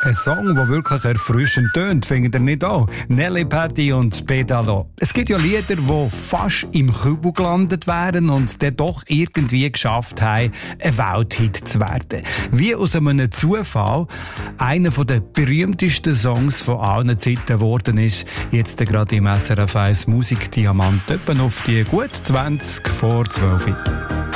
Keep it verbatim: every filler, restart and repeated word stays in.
Ein Song, der wirklich erfrischend tönt, findet ihr nicht auch? Nelly Patty und Pedalo. Es gibt ja Lieder, die fast im Kübel gelandet wären und dann doch irgendwie geschafft haben, ein Welthit zu werden. Wie aus einem Zufall einer der berühmtesten Songs von allen Zeiten geworden ist, jetzt gerade im S R F eins Musikdiamant, etwa auf die gut zwanzig vor zwölf.